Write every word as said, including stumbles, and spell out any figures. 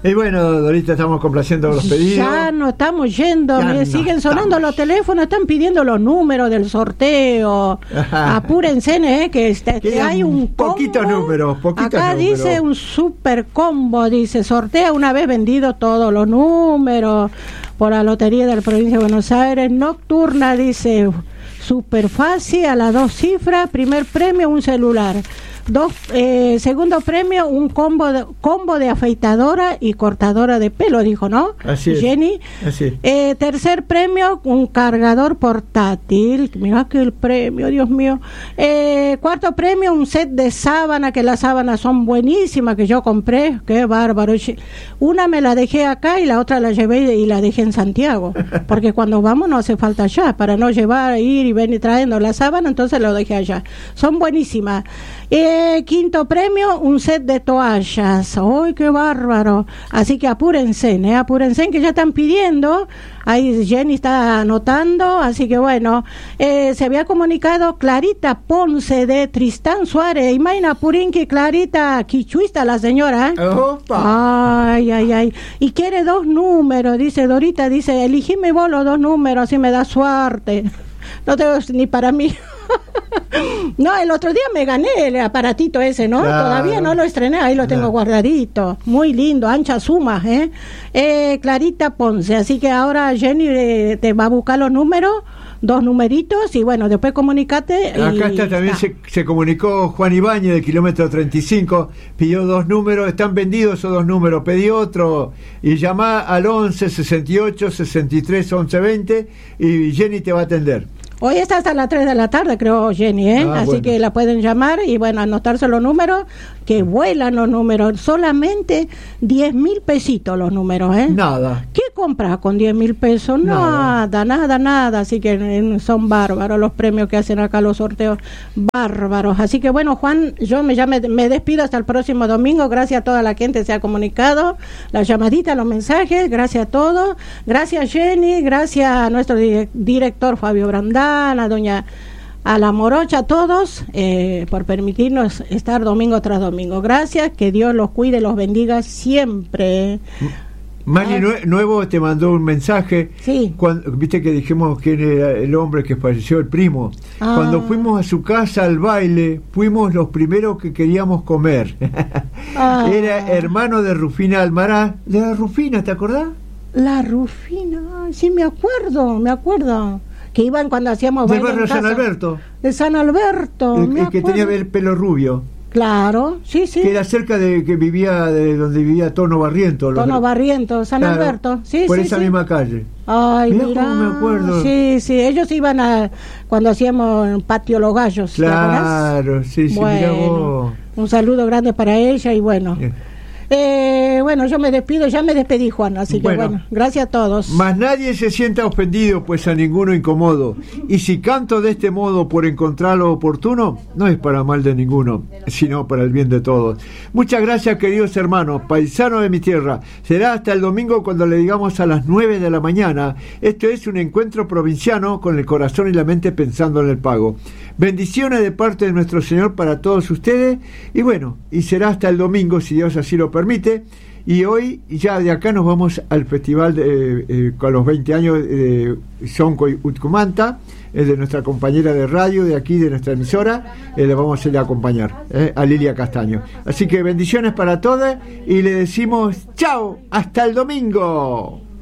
Y bueno, Dorita, estamos complaciendo los pedidos. Ya no estamos yendo, Ya me no siguen sonando estamos. los teléfonos, están pidiendo los números del sorteo. Apúrense, ¿eh? Que, este, que Quedan hay un poquitos combo. números, poquitos Acá números. dice un super combo, dice, sortea una vez vendido todos los números por la Lotería de la Provincia de Buenos Aires, nocturna, dice, super fácil, a las dos cifras, primer premio, un celular. Dos, eh, segundo premio, un combo de, combo de afeitadora y cortadora de pelo, dijo, ¿no? Así es. Jenny. Así es. Eh, tercer premio, un cargador portátil. Mirá que el premio, Dios mío. Eh, cuarto premio, un set de sábana, que las sábanas son buenísimas, que yo compré. Qué bárbaro. Una me la dejé acá y la otra la llevé y la dejé en Santiago. Porque cuando vamos no hace falta allá, para no llevar, ir y venir trayendo la sábana, entonces lo dejé allá. Son buenísimas. Eh, quinto premio, un set de toallas. ¡Ay, qué bárbaro! Así que apúrense, ¿eh? Apúrense, que ya están pidiendo. Ahí Jenny está anotando. Así que bueno, eh, se había comunicado Clarita Ponce de Tristán Suárez. Imaina Purinqui, Clarita, quichuista la señora. ¿eh? Opa. Ay, ay, ay. Y quiere dos números, dice Dorita, dice, elegime vos los dos números, así me da suerte. No tengo ni para mí. No, el otro día me gané el aparatito ese, ¿no? Claro. Todavía no lo estrené, ahí lo tengo Claro. guardadito. Muy lindo, ancha suma, ¿eh? eh Clarita Ponce. Así que ahora Jenny eh, te va a buscar los números, dos numeritos, y bueno, después comunicate. Acá y está, también está. se, se comunicó Juan Ibáñez del kilómetro treinta y cinco, pidió dos números, están vendidos esos dos números, pedí otro y llama al once sesenta y ocho sesenta y tres once veinte y Jenny te va a atender. Hoy está hasta las tres de la tarde, creo, Jenny, ¿eh? Ah, Así bueno. que la pueden llamar y, bueno, anotarse los números, que vuelan los números. Solamente diez mil pesitos los números, ¿eh? Nada. ¿Qué compras con diez mil pesos? Nada. Nada, nada, nada. Así que eh, son bárbaros los premios que hacen acá, los sorteos. Bárbaros. Así que, bueno, Juan, yo me, ya me, me despido hasta el próximo domingo. Gracias a toda la gente que se ha comunicado. Las llamaditas, los mensajes. Gracias a todos. Gracias, Jenny. Gracias a nuestro di- director Fabio Brandán, a doña a la Morocha, a todos, eh, por permitirnos estar domingo tras domingo. Gracias, que Dios los cuide, los bendiga siempre. Mani Ah. Nue- Nuevo te mandó un mensaje. Sí. Cuando, viste que dijimos quién era el hombre que falleció, el primo. Ah. Cuando fuimos a su casa al baile, fuimos los primeros que queríamos comer. Ah. Era hermano de Rufina Almará. De la Rufina, ¿te acordás? La Rufina, ay, sí me acuerdo, me acuerdo. Que iban cuando hacíamos Del baile en barrio San casa. Alberto. De San Alberto, El, me el que acuerdo. tenía el pelo rubio. Claro, sí, sí. Que era cerca de que vivía, de donde vivía Tono Barriento. los- Tono Barriento, San Claro, Alberto, sí, por sí, esa sí. misma calle. Ay, Mirá mirá, cómo me acuerdo. Sí, sí, ellos iban a cuando hacíamos en Patio Los Gallos, ¿te acordás? Claro, sí, sí, mirá Bueno, vos. un saludo grande para ella y bueno. Eh. Eh, bueno, yo me despido, ya me despedí, Juan, así que Bueno. bueno, gracias a todos. Mas nadie se sienta ofendido, pues a ninguno incomodo. Y si canto de este modo por encontrarlo oportuno, no es para mal de ninguno, sino para el bien de todos. Muchas gracias, queridos hermanos, paisanos de mi tierra. Será hasta el domingo cuando le digamos a las nueve de la mañana. Esto es un encuentro provinciano con el corazón y la mente pensando en el pago. Bendiciones de parte de nuestro Señor para todos ustedes. Y bueno, y será hasta el domingo, si Dios así lo permite. Y hoy ya de acá nos vamos al festival de, eh, con los veinte años de Sonco y Utcumanta, es de nuestra compañera de radio de aquí, de nuestra emisora. Eh, le vamos a ir a acompañar eh, a Lilia Castaño. Así que bendiciones para todos y le decimos chao, hasta el domingo.